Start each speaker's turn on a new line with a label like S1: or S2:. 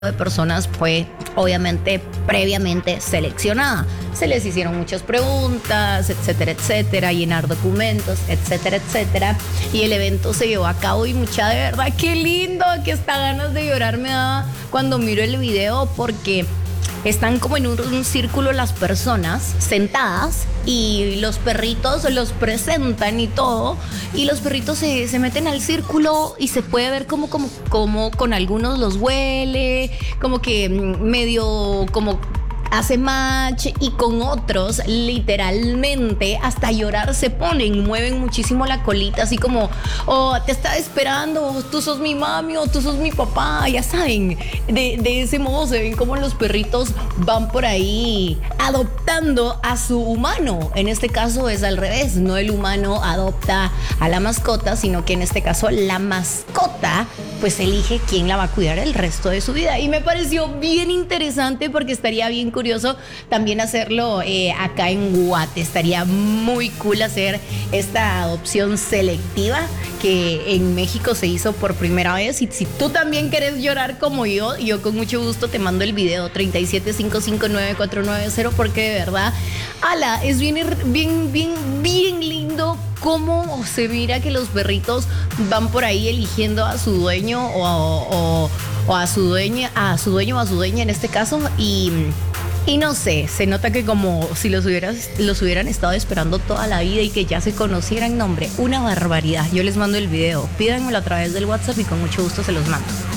S1: de personas fue obviamente previamente seleccionada. Se les hicieron muchas preguntas, etcétera, etcétera, llenar documentos, etcétera, etcétera. Y el evento se llevó a cabo y mucha de verdad, qué lindo, que hasta ganas de llorar me daba cuando miro el video porque están como en un círculo las personas sentadas y los perritos los presentan y todo, y los perritos se meten al círculo y se puede ver como con algunos los huele, como que medio como hace match, y con otros literalmente hasta llorar se ponen, mueven muchísimo la colita, así como, oh, te está esperando, tú sos mi mami o tú sos mi papá, ya saben, de ese modo se ven como los perritos van por ahí adoptando a su humano. En este caso es al revés, no el humano adopta a la mascota, sino que en este caso la mascota pues elige quién la va a cuidar el resto de su vida. Y me pareció bien interesante porque estaría bien curioso también hacerlo acá en Guate. Estaría muy cool hacer esta adopción selectiva que en México se hizo por primera vez. Y si tú también querés llorar como yo con mucho gusto te mando el video 37559490, porque de verdad, ala, es bien lindo cómo se mira que los perritos van por ahí eligiendo a su dueño o a su dueña o a su dueña en este caso, y no sé, se nota que como si los hubieran estado esperando toda la vida y que ya se conocieran. No, hombre, una barbaridad. Yo les mando el video, pídanmelo a través del WhatsApp y con mucho gusto se los mando.